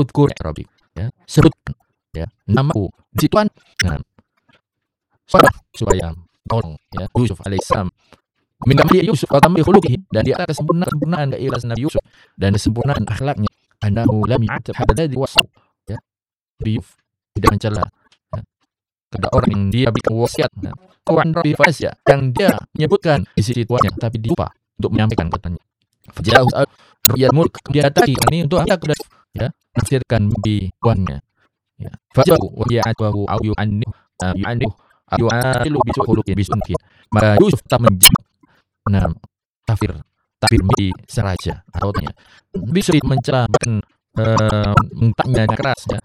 Udkur Rabbik, ya, sebutkan ya namaku di situ. Nah, supaya tolong ya Yusuf alaihissalam min kamali Yusuf wa kamali khuluqihi, dan di atas kesempurnaan keikhlasan Nabi Yusuf dan kesempurnaan akhlaknya, annahu lam ya'tab hadadhi wasau, ya, Yusuf tidak mencela kepada orang yang dia bikin wasiat kawan Rabbi Fasya yang dia menyebutkan isi tuannya tapi dia lupa untuk menyampaikan katanya. Faja'u Riyad Mulk, dia tadi ini untuk apa kepada ya menafsirkan mimpi tuannya. Ya. Faja'u wa ya'atuhu au yu'annihu yu'anilu bisukhulukin bisunkin. Maka Yusuf tak menjawab tafsir mimpi seraja atau tanya bisa mencela bahkan mentahnya keras ya,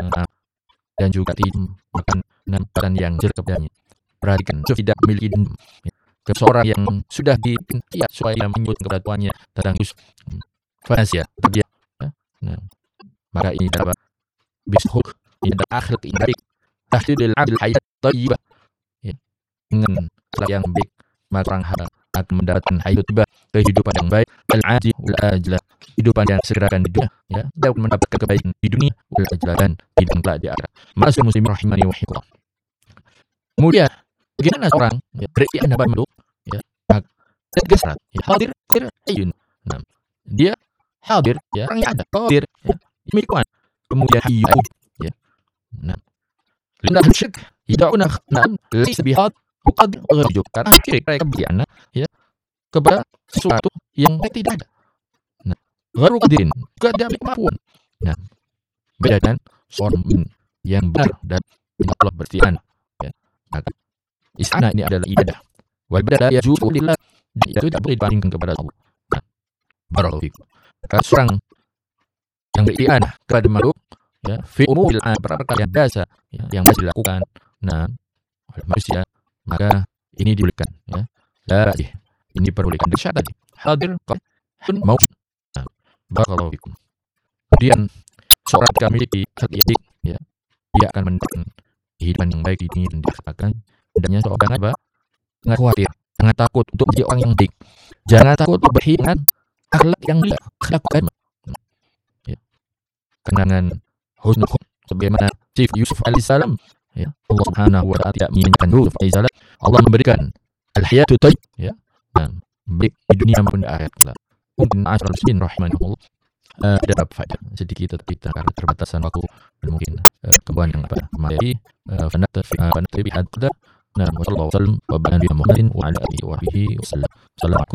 dan juga tidak makan nampakkan yang jelek kepadanya. Perhatikan, Yusuf tidak memiliki dendam ke seorang yang sudah dipintiat supaya menyebut kepada tuannya tentang Yusuf. Fasya, dia. Nah, maka ini adalah bishuk, ini adalah akhlak yang baik. Tahdidul adil hayat thayyibah. Ya. Dengan akhlak yang baik, maka orang akan mendapatkan hayat thayyibah, kehidupan yang baik, al-ajil wal ajlah, kehidupan yang segera akan di dunia, ya, dapat mendapatkan kebaikan di dunia wal ajlah, dan kehidupan kelak di akhirat. Ma'asyiral muslimin rahimani wa rahimakumullah. Kemudian bagaimana seorang ya, beriman dapat makhluk ya, tegasrat ya, hadir ayun. Nah, dia hadir ya, orangnya ada, hadir ya, milikwan. Kemudian hiyu ya. Nah, lina syirik yad'una laysa bihad qad ghajub, karena syirik mereka beriman ya kepada sesuatu yang tidak ada. Nah, gharu qadirin, juga tidak kemampuan. Nah, beda dengan seorang yang benar dan Allah beriman ya. Maka isti'anah ini adalah ibadah. Wal ibadah yajuzu lillah, itu tidak boleh dibandingkan kepada Allah. Nah, barakallahu fikum. Kalau seorang yang beribadah kepada makhluk ya, fi umumil perkara yang biasa ya, yang masih dilakukan oleh manusia, maka ini dibolehkan ya. Ini diperbolehkan dari syarat tadi. Hadir qad mau. Nah, barakallahu fikum. Kemudian seorang yang memiliki hal yang baik ya, dia akan mendapatkan kehidupan yang baik di dunia dan di akhirat. Hendaknya seorang apa? Jangan khawatir, jangan takut untuk menjadi orang yang baik. Jangan takut untuk berhidup akhlak yang mulia, akhlak karimah. Ya. Karena dengan husnul khuluq sebagaimana Chief Yusuf alaihissalam ya, Allah Subhanahu wa taala tidak menginginkan Yusuf alaihissalam, Allah memberikan al-hayatu thayyib ya. Dan baik di dunia maupun di akhirat. Mungkin asal muslimin rahimahullah ada faedah sedikit tetapi karena keterbatasan waktu dan mungkin kebuan yang materi fanat fi hadda. Nah, wasallallahu wasallam wa baraka Muhammadin wa ala alihi wa sahbihi wasallam.